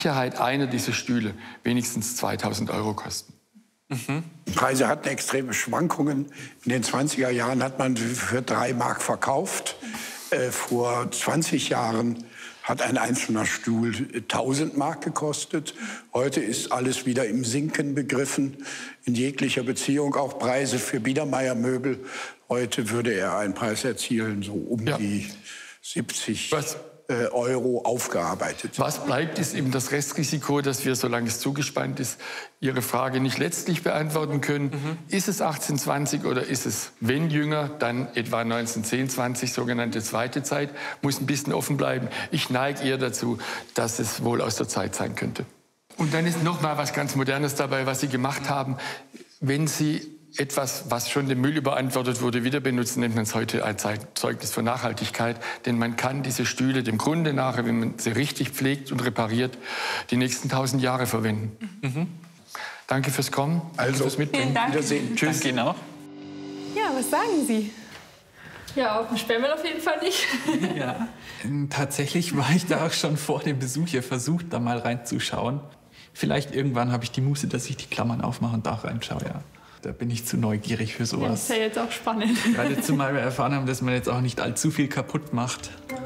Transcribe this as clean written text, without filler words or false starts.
Sicherheit einer dieser Stühle wenigstens 2.000 € kosten. Die Preise hatten extreme Schwankungen. In den 20er Jahren hat man für 3 Mark verkauft. Vor 20 Jahren hat ein einzelner Stuhl 1.000 Mark gekostet. Heute ist alles wieder im Sinken begriffen, in jeglicher Beziehung, auch Preise für Biedermeier-Möbel. Heute würde er einen Preis erzielen, so um die 70 € aufgearbeitet. Was bleibt, ist eben das Restrisiko, dass wir, solange es zugespannt ist, Ihre Frage nicht letztlich beantworten können. Ist es 1820 oder ist es, wenn jünger, dann etwa 1910, 20, sogenannte zweite Zeit? Muss ein bisschen offen bleiben. Ich neige eher dazu, dass es wohl aus der Zeit sein könnte. Und dann ist noch mal was ganz Modernes dabei, was Sie gemacht haben. Wenn Sie etwas, was schon dem Müll überantwortet wurde, wieder benutzen, nennt man es heute ein Zeugnis von Nachhaltigkeit. Denn man kann diese Stühle dem Grunde nach, wenn man sie richtig pflegt und repariert, die nächsten 1.000 Jahre verwenden. Danke fürs Kommen, danke fürs Mitbringen. Wiedersehen. Tschüss. Danke Ihnen auch. Ja, was sagen Sie? Ja, auf dem Sperrmüll auf jeden Fall nicht. Ja, tatsächlich war ich da auch schon vor dem Besuch hier versucht, da mal reinzuschauen. Vielleicht irgendwann habe ich die Muße, dass ich die Klammern aufmache und da reinschaue, ja. Da bin ich zu neugierig für sowas. Das ist ja jetzt auch spannend. Gerade zumal wir erfahren haben, dass man jetzt auch nicht allzu viel kaputt macht.